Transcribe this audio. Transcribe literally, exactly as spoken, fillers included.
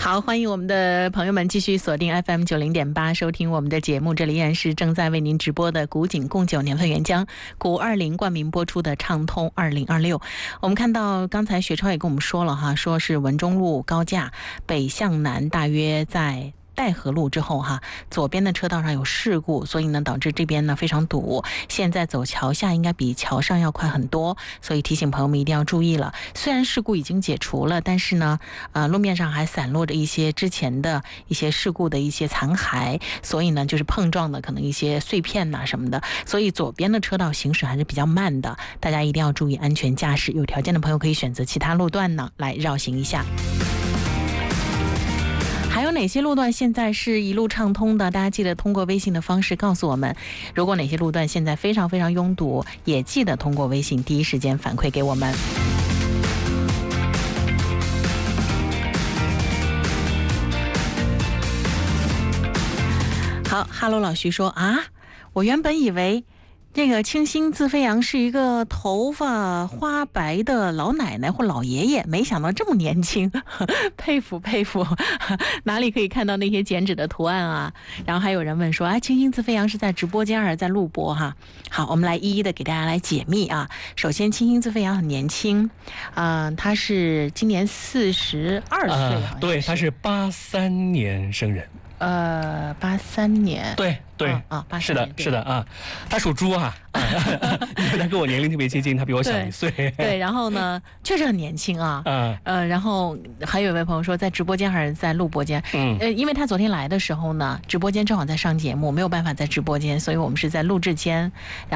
好，欢迎我们的朋友们继续锁定 F M 九零点八收听我们的节目，这里依然是正在为您直播的古井贡酒年份原浆古二零冠名播出的畅通二零二六。我们看到刚才雪超也跟我们说了哈，说是文中路高架北向南大约在戴河路之后哈，左边的车道上有事故，所以呢导致这边呢非常堵。现在走桥下应该比桥上要快很多，所以提醒朋友们一定要注意了。虽然事故已经解除了，但是呢，呃，路面上还散落着一些之前的一些事故的一些残骸，所以呢就是碰撞的可能一些碎片呐、啊、什么的，所以左边的车道行驶还是比较慢的，大家一定要注意安全驾驶。有条件的朋友可以选择其他路段呢来绕行一下。还有哪些路段现在是一路畅通的？大家记得通过微信的方式告诉我们。如果哪些路段现在非常非常拥堵，也记得通过微信第一时间反馈给我们。好，哈喽老徐说啊，我原本以为这个清新自飞扬是一个头发花白的老奶奶或老爷爷，没想到这么年轻，佩服佩服。哪里可以看到那些剪纸的图案啊？然后还有人问说，哎，清新自飞扬是在直播间还是在录播哈？好，我们来一一的给大家来解密啊。首先，清新自飞扬很年轻，啊、呃，他是今年四十二岁、呃， 对，他是八三年生人。 呃，八三年， 对对啊，八是的，是的啊，他属猪啊，因为他跟我年龄特别接近，他比我小一岁。 对，然后呢，确实很年轻啊， 嗯呃，然后还有一位朋友说，在直播间还是在录播间？ 嗯， 呃，因为他昨天来的时候呢，直播间正好在上节目，没有办法在直播间，所以我们是在录制间。